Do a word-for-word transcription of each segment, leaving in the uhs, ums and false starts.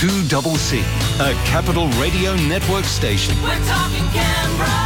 two C C, a Capital Radio Network station. We're talking Canberra.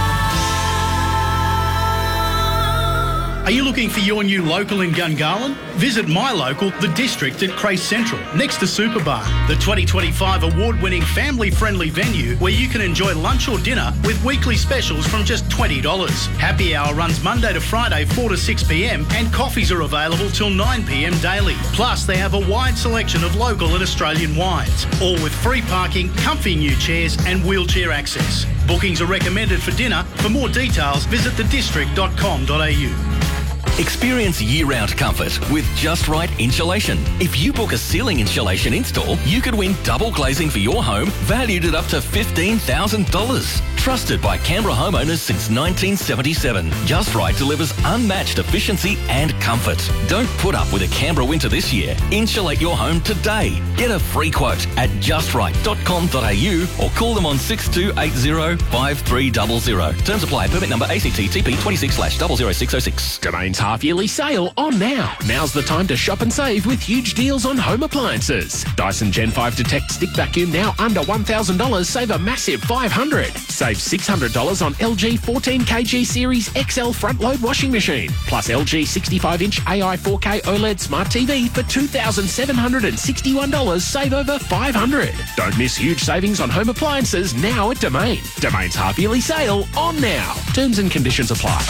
Are you looking for your new local in Gungahlin? Visit my local, The District at Crace Central, next to Superbar, the twenty twenty-five award-winning family-friendly venue where you can enjoy lunch or dinner with weekly specials from just twenty dollars. Happy hour runs Monday to Friday, four to six p m, and coffees are available till nine p m daily. Plus, they have a wide selection of local and Australian wines, all with free parking, comfy new chairs and wheelchair access. Bookings are recommended for dinner. For more details, visit the district dot com dot a u. Experience year-round comfort with Just Right Insulation. If you book a ceiling insulation install, you could win double glazing for your home, valued at up to fifteen thousand dollars. Trusted by Canberra homeowners since nineteen seventy-seven, Just Right delivers unmatched efficiency and comfort. Don't put up with a Canberra winter this year. Insulate your home today. Get a free quote at just right dot com dot a u or call them on six two eight zero, five three zero zero. Terms apply. Permit number A C T T P twenty-six slash zero zero six zero six. Domain's half-yearly sale on now. Now's the time to shop and save with huge deals on home appliances. Dyson Gen five Detect Stick Vacuum now under one thousand dollars. Save a massive five hundred dollars. Save six hundred dollars on L G fourteen kilogram Series X L front-load washing machine. Plus L G sixty-five inch A I four K OLED Smart T V for two thousand seven hundred sixty-one dollars. Save over five hundred dollars. Don't miss huge savings on home appliances now at Domain. Domain's half-yearly sale on now. Terms and conditions apply.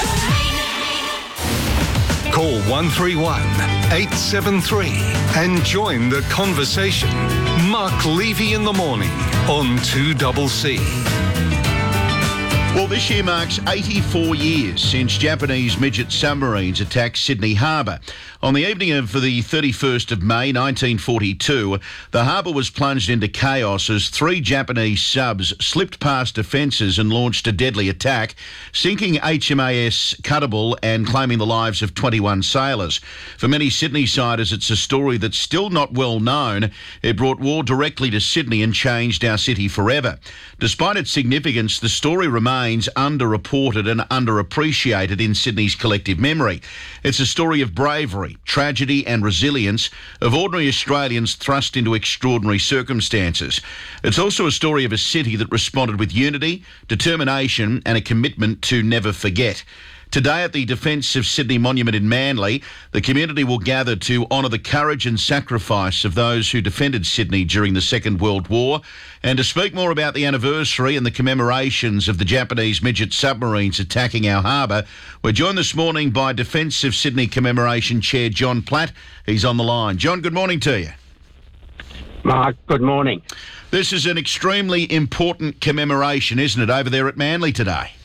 Call one three one, eight seven three and join the conversation. Mark Levy in the morning on two C C. Well, this year marks eighty-four years since Japanese midget submarines attacked Sydney Harbour. On the evening of the thirty-first of May nineteen forty-two, the harbour was plunged into chaos as three Japanese subs slipped past defences and launched a deadly attack, sinking H M A S Cuttable and claiming the lives of twenty-one sailors. For many Sydney-siders, it's a story that's still not well known. It brought war directly to Sydney and changed our city forever. Despite its significance, the story remains underreported and underappreciated in Sydney's collective memory. It's a story of bravery, tragedy and resilience of ordinary Australians thrust into extraordinary circumstances. It's also a story of a city that responded with unity, determination and a commitment to never forget. Today at the Defence of Sydney Monument in Manly, the community will gather to honour the courage and sacrifice of those who defended Sydney during the Second World War. And to speak more about the anniversary and the commemorations of the Japanese midget submarines attacking our harbour, we're joined this morning by Defence of Sydney Commemoration Chair John Platt. He's on the line. John, good morning to you. Mark, good morning. This is an extremely important commemoration, isn't it, over there at Manly today?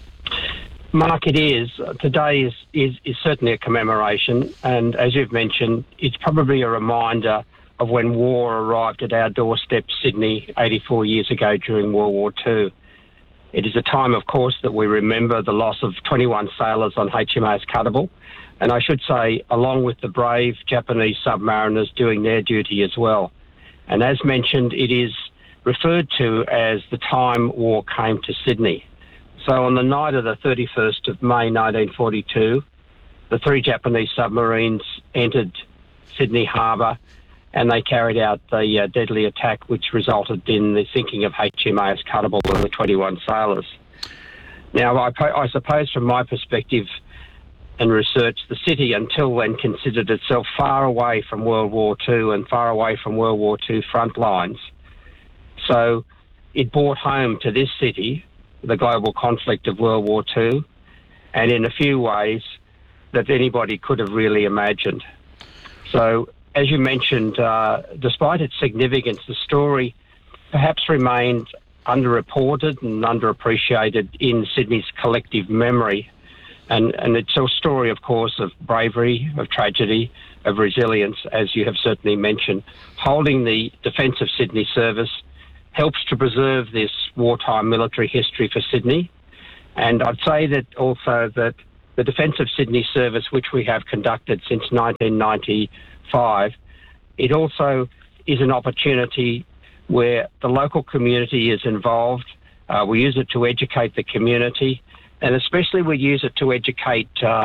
Mark, it is. Today is, is, is certainly a commemoration, and as you've mentioned, it's probably a reminder of when war arrived at our doorstep, Sydney, eighty-four years ago during World War Two. It is a time, of course, that we remember the loss of twenty-one sailors on H M A S Cuttable, and I should say, along with the brave Japanese submariners doing their duty as well. And as mentioned, it is referred to as the time war came to Sydney. So on the night of the thirty-first of May nineteen forty-two, the three Japanese submarines entered Sydney Harbour and they carried out the uh, deadly attack which resulted in the sinking of H M A S Cuttable and the twenty-one sailors. Now, I, I suppose from my perspective and research, the city until then considered itself far away from World War Two and far away from World War Two front lines. So it brought home to this city the global conflict of World War Two, and in a few ways that anybody could have really imagined. So, as you mentioned, uh, despite its significance, the story perhaps remained underreported and underappreciated in Sydney's collective memory. And, and it's a story, of course, of bravery, of tragedy, of resilience, as you have certainly mentioned. Holding the Defence of Sydney service helps to preserve this wartime military history for Sydney. And I'd say that also that the Defence of Sydney service, which we have conducted since nineteen ninety-five, it also is an opportunity where the local community is involved. Uh, we use it to educate the community, and especially we use it to educate uh,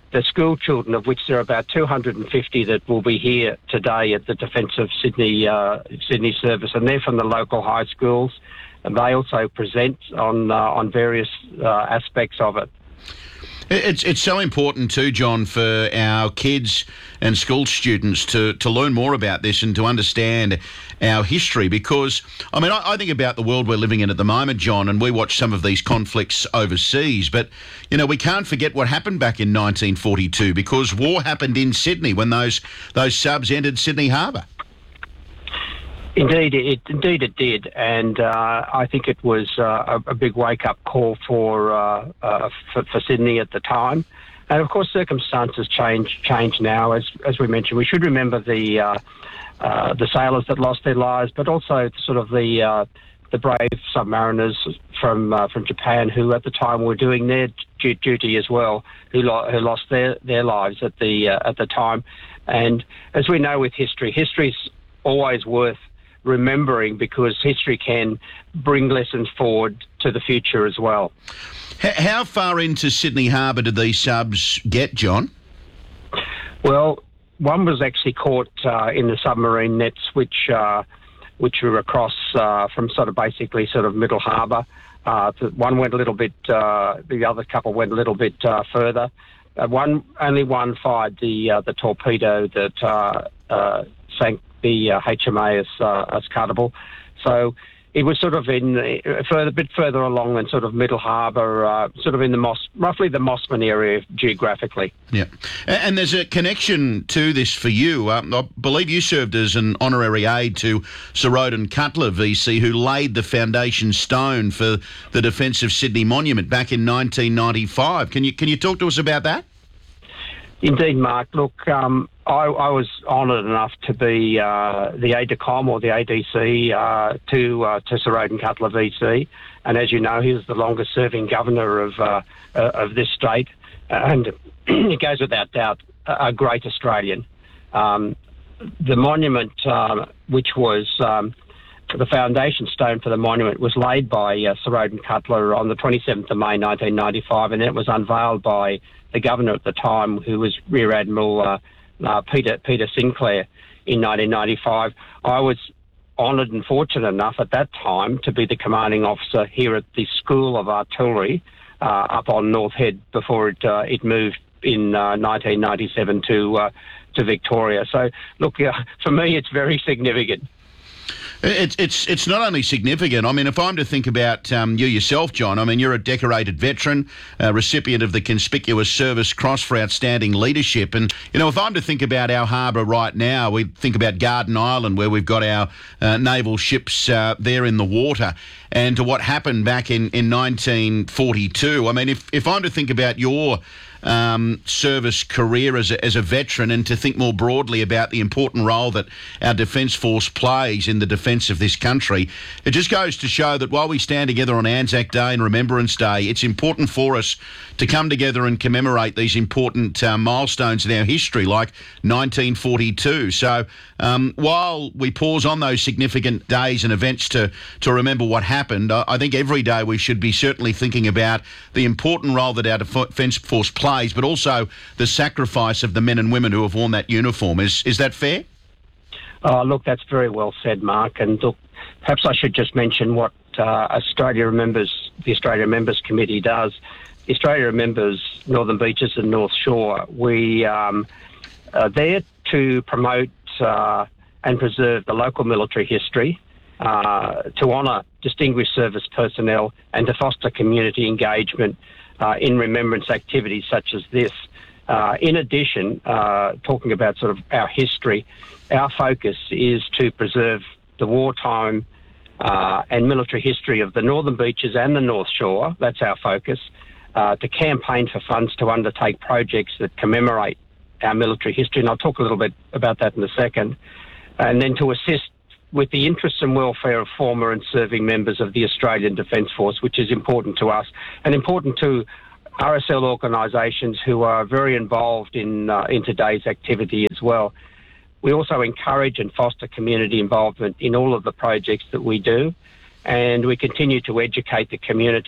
the school children, of which there are about two hundred fifty that will be here today at the Defence of Sydney uh, Sydney service, and they're from the local high schools, and they also present on uh, on various uh, aspects of it. It's it's so important too, John, for our kids and school students to, to learn more about this and to understand our history, because, I mean, I, I think about the world we're living in at the moment, John, and we watch some of these conflicts overseas, but, you know, we can't forget what happened back in nineteen forty-two, because war happened in Sydney when those those subs entered Sydney Harbour. Indeed, it indeed it did, and uh, I think it was uh, a, a big wake-up call for, uh, uh, for for Sydney at the time, and of course circumstances change change now. As as we mentioned, we should remember the uh, uh, the sailors that lost their lives, but also sort of the uh, the brave submariners from uh, from Japan who at the time were doing their du- duty as well, who, lo- who lost their, their lives at the uh, at the time, and as we know with history, history's always worth remembering, because history can bring lessons forward to the future as well. How far into Sydney Harbour did these subs get, John? Well, one was actually caught uh, in the submarine nets, which uh, which were across uh, from sort of basically sort of Middle Harbour. Uh, one went a little bit, uh, the other couple went a little bit uh, further. Uh, one only one fired the uh, the torpedo that uh, uh, sank the uh, H M A S uh, Ascartable. So it was sort of in uh, further, a bit further along than sort of Middle Harbour, uh, sort of in the Moss, roughly the Mossman area geographically. Yeah, and there's a connection to this for you. Um, I believe you served as an honorary aide to Sir Roden Cutler, V C, who laid the foundation stone for the Defence of Sydney Monument back in nineteen ninety-five. Can you can you talk to us about that? Indeed, Mark. Look, um, I, I was honoured enough to be uh, the aide de com or the A D C uh, to uh, to Sir Roden Cutler V C, and as you know, he was the longest-serving governor of uh, uh, of this state, and it goes without doubt a, a great Australian. Um, the monument, uh, which was um, the foundation stone for the monument, was laid by uh, Sir Roden Cutler on the twenty-seventh of May nineteen ninety-five, and then it was unveiled by the governor at the time, who was Rear Admiral uh, uh, Peter Peter Sinclair, in nineteen ninety-five. I was honoured and fortunate enough at that time to be the commanding officer here at the School of Artillery uh, up on North Head before it uh, it moved in uh, nineteen ninety-seven to uh, to Victoria. So, look, uh, for me, it's very significant. It's it's it's not only significant. I mean, if I'm to think about um, you yourself, John, I mean, you're a decorated veteran, uh, recipient of the Conspicuous Service Cross for outstanding leadership. And, you know, if I'm to think about our harbour right now, we think about Garden Island, where we've got our uh, naval ships uh, there in the water, and to what happened back in, in nineteen forty-two. I mean, if, if I'm to think about your Um, service career as a, as a veteran, and to think more broadly about the important role that our Defence Force plays in the defence of this country, it just goes to show that while we stand together on Anzac Day and Remembrance Day, it's important for us to come together and commemorate these important uh, milestones in our history, like nineteen forty-two. So um, while we pause on those significant days and events to, to remember what happened, I, I think every day we should be certainly thinking about the important role that our Defence Force plays, but also the sacrifice of the men and women who have worn that uniform. Is is that fair? Oh, look, that's very well said, Mark. And look, perhaps I should just mention what uh, Australia Remembers, the Australia Remembers Committee does. The Australia Remembers Northern Beaches and North Shore. We um, are there to promote uh, and preserve the local military history, uh, to honour distinguished service personnel, and to foster community engagement Uh, in remembrance activities such as this. Uh, in addition, uh, talking about sort of our history, our focus is to preserve the wartime uh, and military history of the Northern Beaches and the North Shore. That's our focus. Uh, to campaign for funds to undertake projects that commemorate our military history, and I'll talk a little bit about that in a second. And then to assist with the interests and welfare of former and serving members of the Australian Defence Force, which is important to us and important to R S L organisations who are very involved in uh, in today's activity as well. We also encourage and foster community involvement in all of the projects that we do, and we continue to educate the community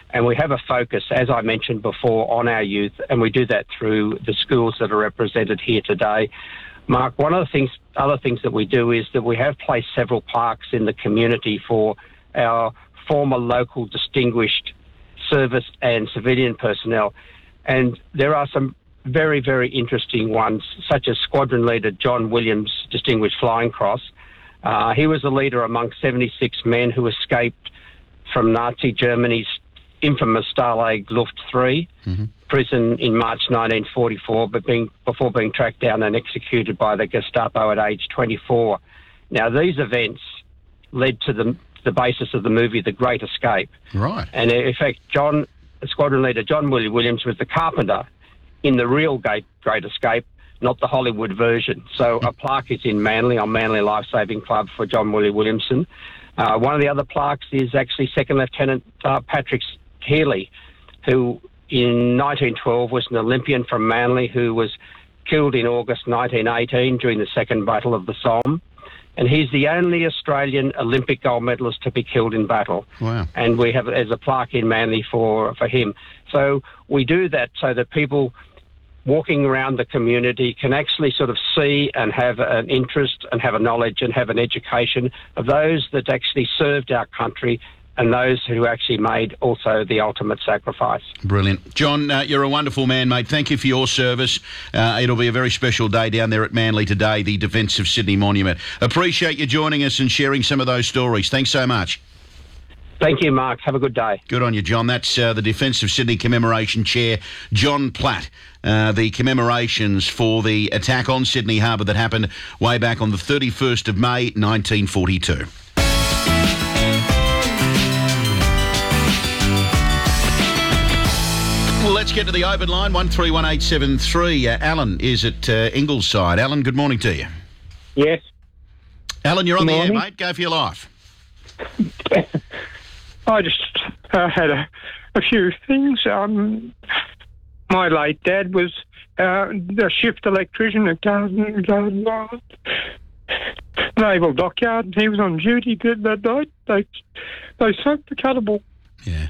And we have a focus, as I mentioned before, on our youth, and we do that through the schools that are represented here today. Mark, one of the things, other things that we do is that we have placed several plaques in the community for our former local distinguished service and civilian personnel. And there are some very, very interesting ones, such as Squadron Leader John Williams' Distinguished Flying Cross. Uh, he was a leader among seventy-six men who escaped from Nazi Germany's infamous Stalag Luft three mm-hmm. prison in March nineteen forty-four, but being, before being tracked down and executed by the Gestapo at age twenty-four. Now, these events led to the, the basis of the movie The Great Escape. Right. And in fact, John, Squadron Leader John Williams was the carpenter in the real Great, Great Escape, not the Hollywood version. So a plaque is in Manly on Manly Lifesaving Club for John Willie Williamson. Uh, one of the other plaques is actually Second Lieutenant uh, Patrick Healy, who in nineteen twelve was an Olympian from Manly who was killed in August nineteen eighteen during the Second Battle of the Somme. And he's the only Australian Olympic gold medalist to be killed in battle. Wow. And we have there's a plaque in Manly for, for him. So we do that so that people walking around the community can actually sort of see and have an interest and have a knowledge and have an education of those that actually served our country and those who actually made also the ultimate sacrifice. Brilliant. John, uh, you're a wonderful man, mate. Thank you for your service. Uh, it'll be a very special day down there at Manly today, the Defence of Sydney Monument. Appreciate you joining us and sharing some of those stories. Thanks so much. Thank you, Mark. Have a good day. Good on you, John. That's uh, the Defence of Sydney Commemoration Chair, John Platt. Uh, the commemorations for the attack on Sydney Harbour that happened way back on the thirty-first of May, nineteen forty-two. Well, let's get to the open line, one three one eight seven three. Uh, Alan is at uh, Ingleside. Alan, good morning to you. Yes. Alan, you're on Good the morning. air, mate. Go for your life. I just uh, had a, a few things. Um, my late dad was uh, a shift electrician at Garden, Garden Island Naval Dockyard. He was on duty good that night. They they sunk the cuttable. Yeah.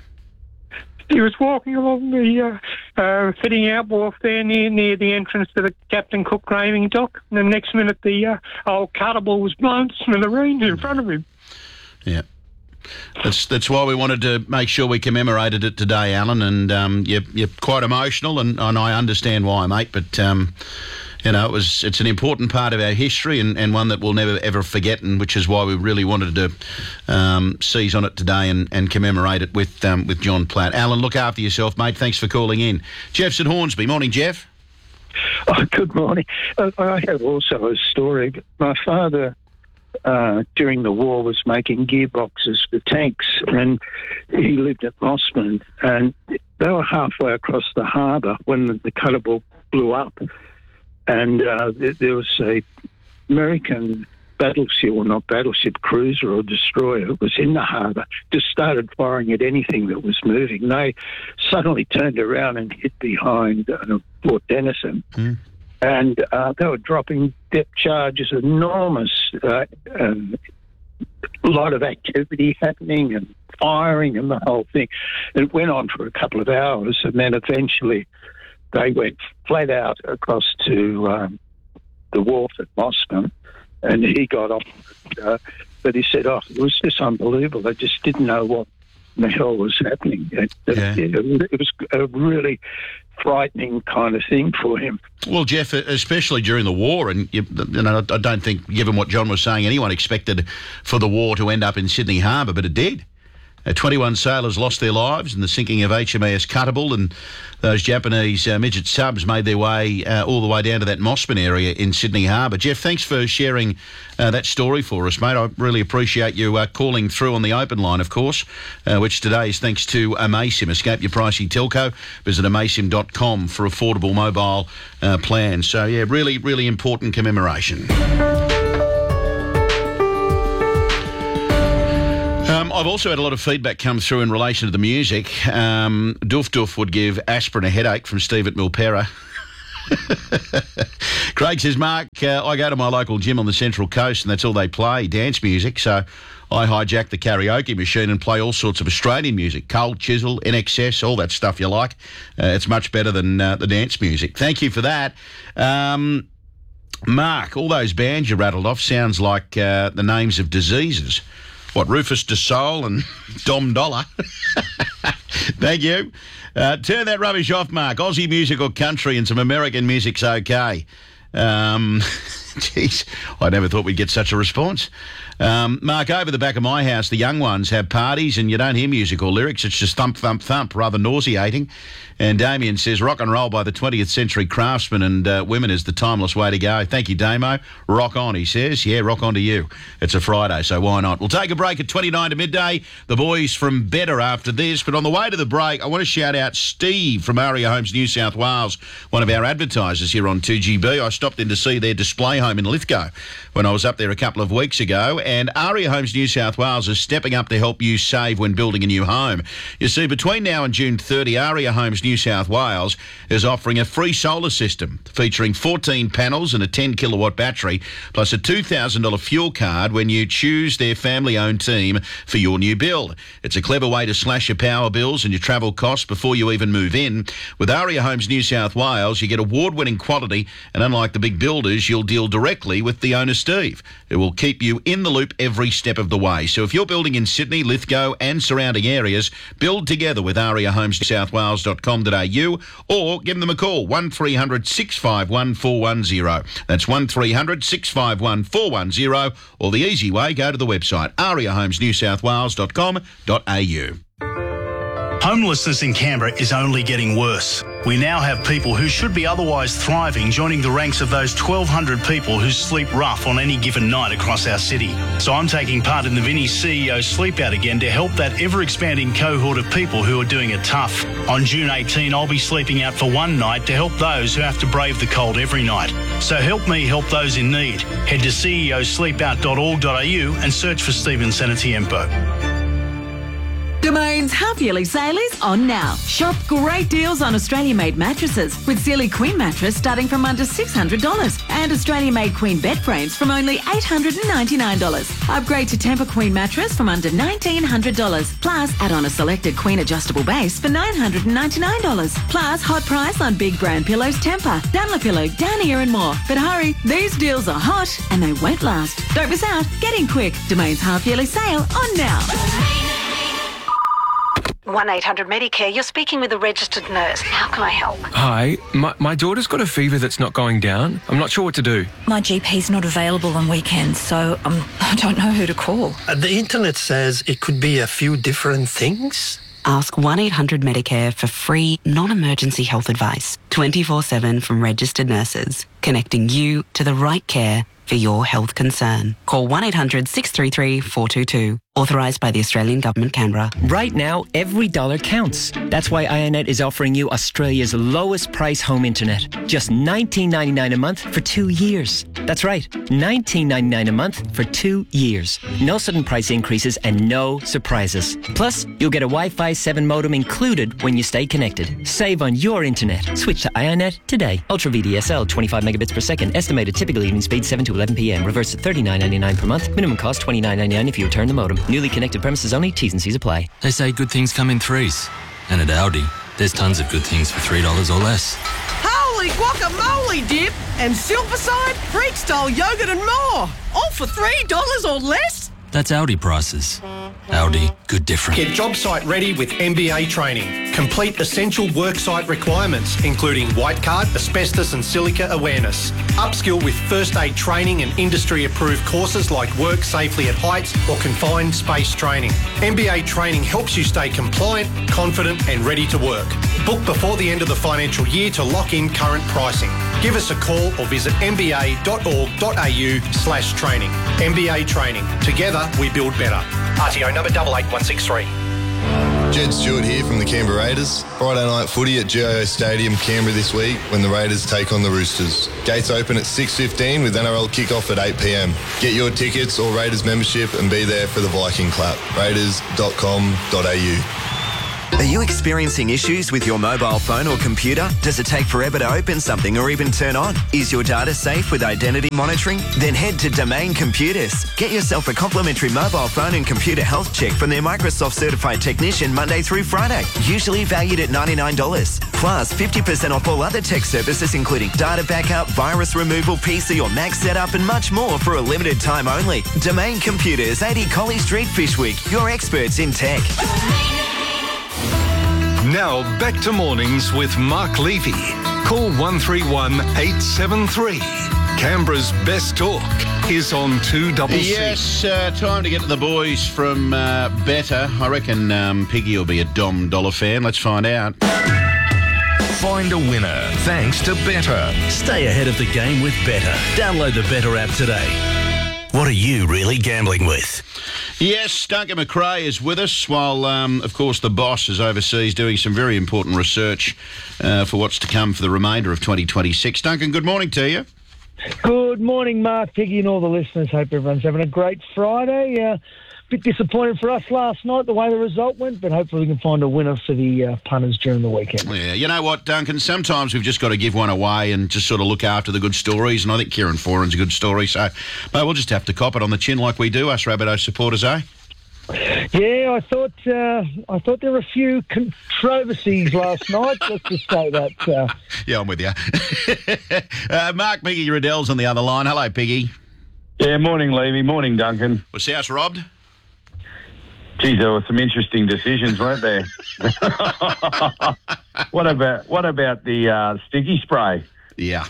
He was walking along the uh, uh, fitting out wharf there near near the entrance to the Captain Cook graving dock. And the next minute, the uh, old cuttable was blown to smithereens in front of him. Yeah. That's that's why we wanted to make sure we commemorated it today, Alan. And um, you're, you're quite emotional, and, and I understand why, mate. But um, you know, it was it's an important part of our history, and, and one that we'll never ever forget, and which is why we really wanted to um, seize on it today and, and commemorate it with um, with John Platt. Alan, look after yourself, mate. Thanks for calling in. Jeff's at Hornsby. Morning, Jeff. Oh, good morning. Uh, I have also a story. My father, uh, during the war, was making gearboxes for tanks, and he lived at Mossman, and they were halfway across the harbour when the, the cuttable blew up, and uh, there, there was a American battleship, or not battleship, cruiser or destroyer was in the harbour, just started firing at anything that was moving. They suddenly turned around and hid behind uh, Port Denison. Mm. And uh, they were dropping depth charges, enormous, uh, um, a lot of activity happening and firing and the whole thing. It went on for a couple of hours, and then eventually they went flat out across to um, the wharf at Mossman, and he got off. Uh, but he said, oh, it was just unbelievable. They just didn't know what the hell was happening. It, Yeah. it, it was a really frightening kind of thing for him. Well, Jeff, especially during the war, and you, you know, I don't think, given what John was saying, anyone expected for the war to end up in Sydney Harbour, but it did. Uh, twenty-one sailors lost their lives in the sinking of H M A S Cuttable, and those Japanese uh, midget subs made their way uh, all the way down to that Mossman area in Sydney Harbour. Jeff, thanks for sharing uh, that story for us, mate. I really appreciate you uh, calling through on the open line, of course, uh, which today is thanks to Amaysim. Escape your pricey telco. Visit amaysim dot com for affordable mobile uh, plans. So, yeah, really, really important commemoration. Um, I've also had a lot of feedback come through in relation to the music. Um, Doof Doof would give aspirin a headache from Steve at Milpera. Craig says, Mark, uh, I go to my local gym on the Central Coast and that's all they play, dance music. So I hijack the karaoke machine and play all sorts of Australian music, Cold Chisel, N X S, all that stuff you like. Uh, it's much better than uh, the dance music. Thank you for that. Um, Mark, all those bands you rattled off sounds like uh, the names of diseases. What, Rufus Du Sol and Dom Dollar? Thank you. Uh, turn that rubbish off, Mark. Aussie music or country and some American music's okay. Um, Jeez, I never thought we'd get such a response. Um, Mark, over the back of my house, the young ones have parties and you don't hear music or lyrics. It's just thump, thump, thump, rather nauseating. And Damien says, rock and roll by the twentieth century craftsmen and uh, women is the timeless way to go. Thank you, Damo. Rock on, he says. Yeah, rock on to you. It's a Friday, so why not? We'll take a break at twenty-nine to midday. The boys from Better after this. But on the way to the break, I want to shout out Steve from Aria Homes New South Wales, one of our advertisers here on two G B. I stopped in to see their display home in Lithgow when I was up there a couple of weeks ago. And Aria Homes New South Wales is stepping up to help you save when building a new home. You see, between now and June thirtieth, Aria Homes New South Wales is offering a free solar system featuring fourteen panels and a ten kilowatt battery, plus a two thousand dollars fuel card when you choose their family-owned team for your new build. It's a clever way to slash your power bills and your travel costs before you even move in. With Aria Homes New South Wales, you get award-winning quality, and unlike the big builders, you'll deal directly with the owner, Steve. It will keep you in the loop every step of the way. So if you're building in Sydney, Lithgow and surrounding areas, build together with aria homes new south wales dot com dot a u or give them a call, one three hundred six five one four one zero. That's one three hundred six five one four one zero, or the easy way, go to the website aria homes new south wales dot com dot a u. Homelessness in Canberra is only getting worse. We now have people who should be otherwise thriving joining the ranks of those twelve hundred people who sleep rough on any given night across our city. So I'm taking part in the Vinnie C E O Sleep Out Again to help that ever-expanding cohort of people who are doing it tough. On June eighteenth, I'll be sleeping out for one night to help those who have to brave the cold every night. So help me help those in need. Head to c e o sleep out dot org dot a u and search for Stephen Senatiempo. Domain's half-yearly sale is on now. Shop great deals on Australia-made mattresses with Sealy Queen mattress starting from under six hundred dollars and Australia-made Queen bed frames from only eight hundred ninety-nine dollars. Upgrade to Tempur Queen mattress from under nineteen hundred dollars. Plus, add on a selected Queen adjustable base for nine hundred ninety-nine dollars. Plus, hot price on big brand pillows Tempur, Dunlopillow, Down Here and more. But hurry, these deals are hot and they won't last. Don't miss out. Get in quick. Domain's half-yearly sale on now. one eight hundred Medicare, you're speaking with a registered nurse. How can I help? Hi, my, my daughter's got a fever that's not going down. I'm not sure what to do. My G P's not available on weekends, so um, I don't know who to call. Uh, the internet says it could be a few different things. Ask one eight hundred Medicare for free, non-emergency health advice. twenty-four seven from registered nurses, connecting you to the right care for your health concern. Call one eight hundred six three three four two two. Authorised by the Australian Government, Canberra. Right now, every dollar counts. That's why iiNet is offering you Australia's lowest price home internet. Just nineteen ninety-nine a month for two years. That's right, nineteen ninety-nine a month for two years. No sudden price increases and no surprises. Plus, you'll get a Wi-Fi seven modem included when you stay connected. Save on your internet. Switch to iiNet today. Ultra V D S L, twenty-five megabits per second. Estimated typical evening speed seven to eleven p m. Reverse at thirty-nine ninety-nine per month. Minimum cost twenty-nine ninety-nine if you return the modem. Newly connected premises only. T's and C's apply. They say good things come in threes. And at Aldi, there's tons of good things for three dollars or less. Holy guacamole dip and Silverside, Freak-style yogurt and more. All for three dollars or less? That's Aldi prices. Aldi, good different. Get job site ready with M B A training. Complete essential worksite requirements, including white card, asbestos and silica awareness. Upskill with first aid training and industry-approved courses like work safely at heights or confined space training. M B A training helps you stay compliant, confident and ready to work. Book before the end of the financial year to lock in current pricing. Give us a call or visit m b a dot org dot a u slash training. M B A training. Together we build better. R T O number eight eight one six three. Jed Stewart here from the Canberra Raiders. Friday night footy at G I O Stadium, Canberra this week when the Raiders take on the Roosters. Gates open at six fifteen with N R L kick-off at eight p m. Get your tickets or Raiders membership and be there for the Viking clap. raiders dot com dot a u. Are you experiencing issues with your mobile phone or computer? Does it take forever to open something or even turn on? Is your data safe with identity monitoring? Then head to Domain Computers. Get yourself a complimentary mobile phone and computer health check from their Microsoft certified technician Monday through Friday, usually valued at ninety-nine dollars. Plus fifty percent off all other tech services including data backup, virus removal, P C or Mac setup and much more for a limited time only. Domain Computers, eighty Colley Street, Fishwick. Your experts in tech. Now back to mornings with Mark Levy. Call one three one eight seven three. Canberra's best talk is on two double C. Yes, uh, time to get to the boys from uh, Better. I reckon um, Piggy will be a Dom Dollar fan. Let's find out. Find a winner thanks to Better. Stay ahead of the game with Better. Download the Better app today. What are you really gambling with? Yes, Duncan McRae is with us while, um, of course, the boss is overseas doing some very important research uh, for what's to come for the remainder of twenty twenty-six. Duncan, good morning to you. Good morning, Mark, Piggy and all the listeners. Hope everyone's having a great Friday. Uh, bit disappointed for us last night, the way the result went, but hopefully we can find a winner for the uh, punters during the weekend. Yeah, you know what, Duncan, sometimes we've just got to give one away and just sort of look after the good stories, and I think Kieran Foran's a good story, so mate, we'll just have to cop it on the chin like we do, us Rabbitoh supporters, eh? Yeah, I thought uh, I thought there were a few controversies last night. Let's just say that. Uh... Yeah, I'm with you. uh, Mark Piggy Riddell's on the other line. Hello, Piggy. Yeah, morning, Levy. Morning, Duncan. Was the house robbed? Geez, there were some interesting decisions, weren't there? What about what about the uh, sticky spray? Yeah.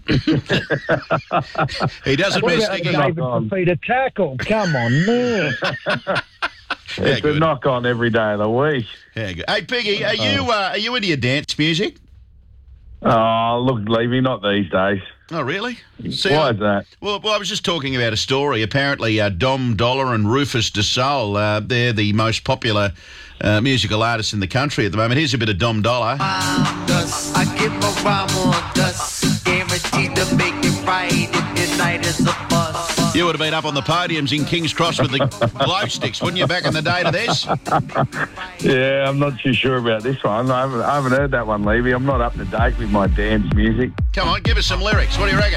He doesn't what miss about sticky. David Fafita tackle? Come on, man. Yeah, it's good. a knock on every day of the week. Yeah, good. Hey, Piggy, are you uh, are you into your dance music? Oh, look, Levy, not these days. Oh, really? See, Why I, is that? Well, well, I was just talking about a story. Apparently, uh, Dom Dollar and Rufus De Soul, uh, they're the most popular uh, musical artists in the country at the moment. Here's a bit of Dom Dollar. I give a rhyme on dust, guaranteed to make it right if your night is a bust. You would have been up on the podiums in King's Cross with the glow sticks, wouldn't you, back in the day to this? Yeah, I'm not too sure about this one. I haven't, I haven't heard that one, Levy. I'm not up to date with my dance music. Come on, give us some lyrics. What do you reckon?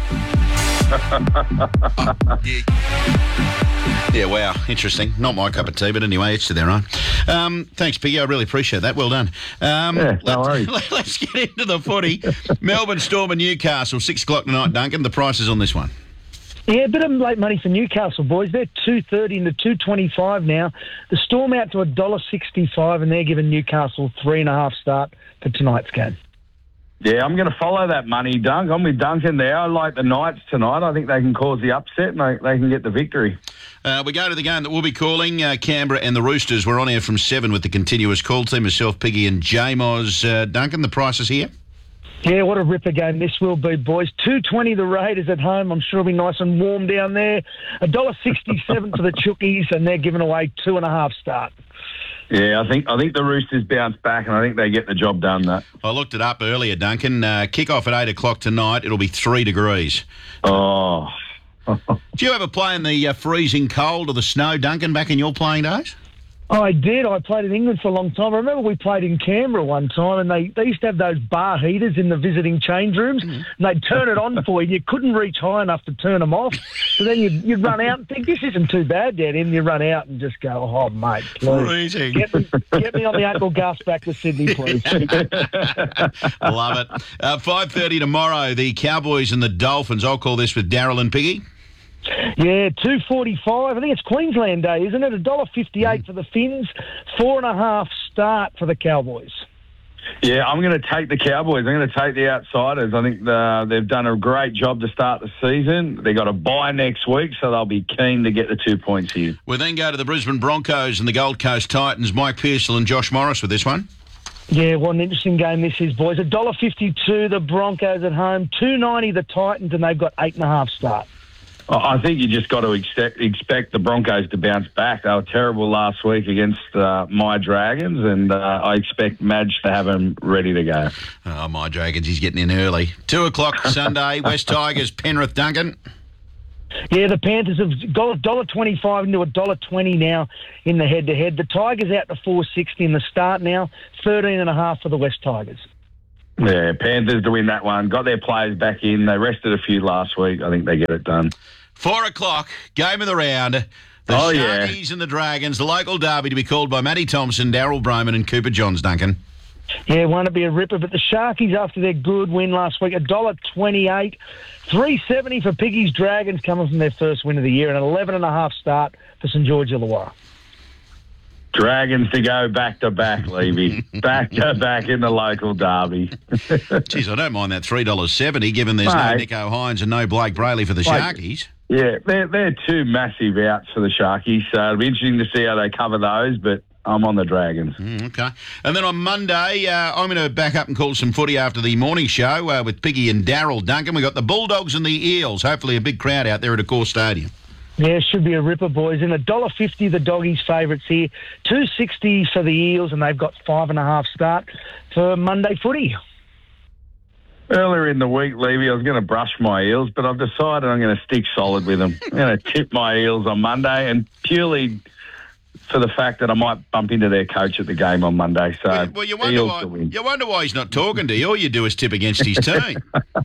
Yeah, wow, interesting. Not my cup of tea, but anyway, it's to their own. Um, thanks, Piggy. I really appreciate that. Well done. Um, Yeah, no let's, worries. let's get into the footy. Melbourne Storm and Newcastle, six o'clock tonight, Duncan. The price is on this one. Yeah, a bit of late money for Newcastle, boys. They're two thirty into two twenty-five now. The Storm out to one dollar sixty-five, and they're giving Newcastle three and a half start for tonight's game. Yeah, I'm going to follow that money, Dunk. I'm with Duncan there. I like the Knights tonight. I think they can cause the upset and they, they can get the victory. Uh, we go to the game that we'll be calling, uh, Canberra and the Roosters. We're on here from seven with the continuous call team, myself, Piggy and J-Moz. Uh, Duncan, the price is here. Yeah, what a ripper game this will be, boys. two twenty the Raiders at home. I'm sure it'll be nice and warm down there. one dollar sixty-seven for the Chookies, and they're giving away two and a half start. Yeah, I think I think the Roosters bounce back and I think they get the job done. That. I looked it up earlier, Duncan. Uh, kick-off at eight o'clock tonight. It'll be three degrees. Oh. Do you ever play in the uh, freezing cold or the snow, Duncan, back in your playing days? I did. I played in England for a long time. I remember we played in Canberra one time, and they, they used to have those bar heaters in the visiting change rooms, mm-hmm. and they'd turn it on for you. You couldn't reach high enough to turn them off. So then you'd, you'd run out and think, this isn't too bad, Dad. And you run out and just go, oh, mate, please. Freezing. Get me, get me on the Uncle Gus back to Sydney, please. Love it. Uh, five thirty tomorrow, the Cowboys and the Dolphins. I'll call this with Daryl and Piggy. Yeah, two forty-five. I think it's Queensland Day, isn't it? one dollar fifty-eight mm. for the Finns, four and a half start for the Cowboys. Yeah, I'm going to take the Cowboys. I'm going to take the Outsiders. I think the, they've done a great job to start the season. They've got a bye next week, so they'll be keen to get the two points here. We'll then go to the Brisbane Broncos and the Gold Coast Titans. Mike Pearsall and Josh Morris with this one. Yeah, what an interesting game this is, boys. one dollar fifty-two the Broncos at home, two ninety the Titans, and they've got eight and a half start. I think you just got to expect, expect the Broncos to bounce back. They were terrible last week against uh, my Dragons, and uh, I expect Madge to have them ready to go. Oh, my Dragons, he's getting in early. Two o'clock Sunday, West Tigers, Penrith, Duncan. Yeah, the Panthers have got one dollar twenty-five into one dollar twenty now in the head-to-head. The Tigers out to four sixty in the start now, thirteen and a half for the West Tigers. Yeah, Panthers to win that one. Got their players back in. They rested a few last week. I think they get it done. Four o'clock, game of the round. The oh, yeah. Sharkies and the Dragons, the local derby to be called by Matty Thompson, Daryl Broman and Cooper Johns, Duncan. Yeah, won't it be a ripper? But the Sharkies, after their good win last week, one dollar twenty-eight, three seventy for Piggy's Dragons coming from their first win of the year, and an eleven and a half start for St George Illawarra. Dragons to go back to back, Levy. back to back in the local derby. Geez, I don't mind that three dollars seventy, given there's Mate. no Nico Hines and no Blake Brayley for the Mate. Sharkies. Yeah, they're, they're two massive outs for the Sharkies, so it'll be interesting to see how they cover those, but I'm on the Dragons. Mm, okay. And then on Monday, uh, I'm going to back up and call some footy after the morning show uh, with Piggy and Daryl Duncan. We've got the Bulldogs and the Eels. Hopefully a big crowd out there at Accor Stadium. Yeah, should be a ripper, boys. And one dollar fifty, the Doggies' favourites here. two sixty for the Eels, and they've got five and a half start for Monday footy. Earlier in the week, Levy, I was going to brush my Eels, but I've decided I'm going to stick solid with them. I'm going to tip my Eels on Monday, and purely for the fact that I might bump into their coach at the game on Monday. So, Well, well you, wonder Eels why, to win. you wonder why he's not talking to you. All you do is tip against his team.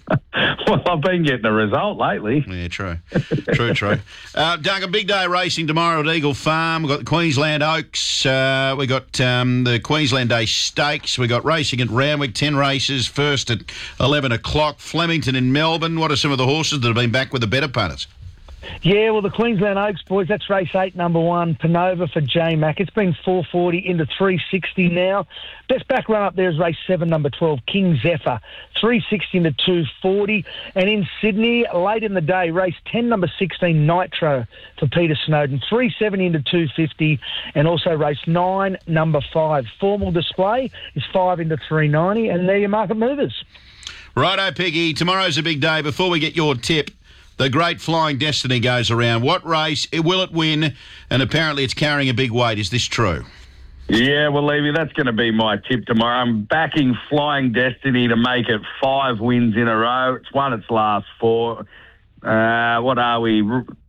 Well, I've been getting a result lately. Yeah, true. True, true. Uh, Doug, a big day of racing tomorrow at Eagle Farm. We've got the Queensland Oaks. Uh, we got um, the Queensland Day Stakes. We got racing at Randwick, ten races, first at eleven o'clock. Flemington in Melbourne. What are some of the horses that have been back with the better punters? Yeah, well, the Queensland Oaks, boys, that's race eight, number one, Panova for J Mac. It's been four forty into three sixty now. Best back run up there is race seven, number twelve, King Zephyr, three sixty into two forty. And in Sydney, late in the day, race ten, number sixteen, Nitro for Peter Snowden, three seventy into two fifty. And also race nine, number five, Formal Display is five into three ninety. And they're your market movers. Righto, Piggy. Tomorrow's a big day. Before we get your tip, the Great Flying Destiny goes around. What race will it win? And apparently it's carrying a big weight. Is this true? Yeah, well, Levy, that's going to be my tip tomorrow. I'm backing Flying Destiny to make it five wins in a row. It's won its last four. Uh, what are we?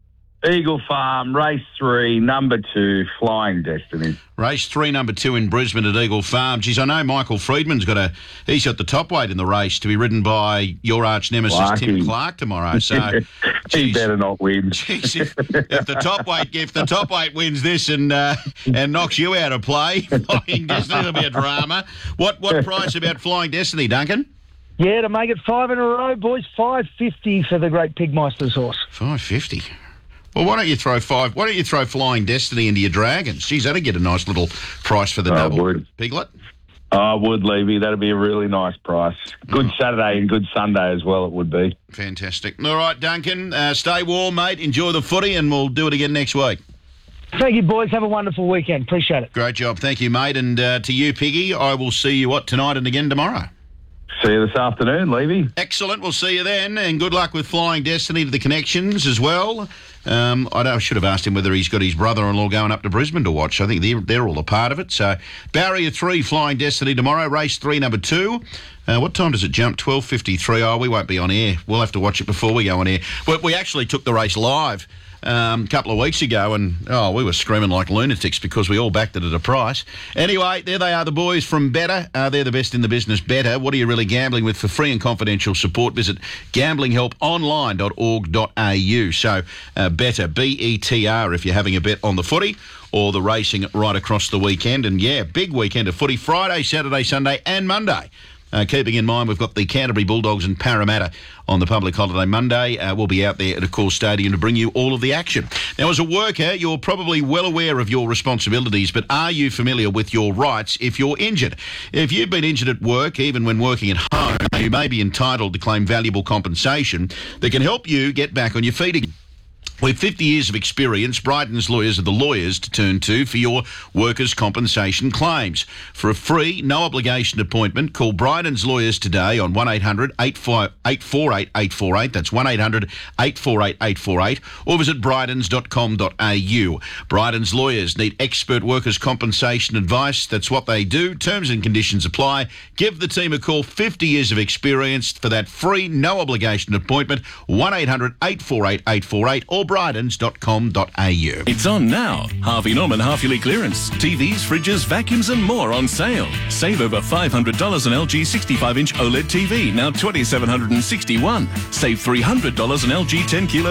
Eagle Farm, race three, number two, Flying Destiny. Race three, number two in Brisbane at Eagle Farm. Geez, I know Michael Friedman's got a, he's got the top weight in the race to be ridden by your arch nemesis, Clarky. Tim Clark, tomorrow. So, he better not win. Geez, if, if the top weight, if the top weight wins this and uh, and knocks you out of play, Flying Destiny will be a drama. What what price about Flying Destiny, Duncan? Yeah, to make it five in a row, boys, five fifty for the Great Pigmeister's horse. Five fifty. Well, why don't you throw five? Why don't you throw Flying Destiny into your Dragons? Geez, that'd get a nice little price for the I double. would. Piglet. I would, Levy. That'd be a really nice price. Good Saturday and good Sunday as well, it would be. Fantastic. All right, Duncan, uh, stay warm, mate. Enjoy the footy, and we'll do it again next week. Thank you, boys. Have a wonderful weekend. Appreciate it. Great job. Thank you, mate. And uh, to you, Piggy, I will see you, what, tonight and again tomorrow? See you this afternoon, Levy. Excellent. We'll see you then. And good luck with Flying Destiny to the connections as well. Um, I, know, I should have asked him whether he's got his brother-in-law going up to Brisbane to watch. I think they're, they're all a part of it. So, Barrier three, Flying Destiny tomorrow. Race three, number two. Uh, what time does it jump? twelve fifty-three. Oh, we won't be on air. We'll have to watch it before we go on air. But we actually took the race live um, a couple of weeks ago, and, oh, we were screaming like lunatics because we all backed it at a price. Anyway, there they are, the boys from Better. Uh, they're the best in the business. Better. What are you really gambling with? For free and confidential support, visit gambling help online dot org dot a u. So, uh, Better, B E T R, if you're having a bet on the footy or the racing right across the weekend. And, yeah, big weekend of footy, Friday, Saturday, Sunday and Monday. Uh, keeping in mind, we've got the Canterbury Bulldogs and Parramatta on the public holiday Monday. Uh, we'll be out there at Accor Stadium to bring you all of the action. Now, as a worker, you're probably well aware of your responsibilities, but are you familiar with your rights if you're injured? If you've been injured at work, even when working at home, you may be entitled to claim valuable compensation that can help you get back on your feet again. With fifty years of experience, Bryden's Lawyers are the lawyers to turn to for your workers' compensation claims. For a free, no-obligation appointment, call Bryden's Lawyers today on one eight hundred eight four eight eight four eight. That's one eight hundred eight four eight eight four eight. Or visit brydens dot com dot a u. Bryden's Lawyers need expert workers' compensation advice. That's what they do. Terms and conditions apply. Give the team a call. fifty years of experience for that free, no-obligation appointment. one eight hundred eight four eight eight four eight or brydens dot com dot a u. It's on now. Harvey Norman half-yearly clearance. T Vs, fridges, vacuums and more on sale. Save over five hundred dollars on L G sixty-five inch OLED T V, now two thousand seven hundred sixty-one dollars. Save three hundred dollars on L G ten kilo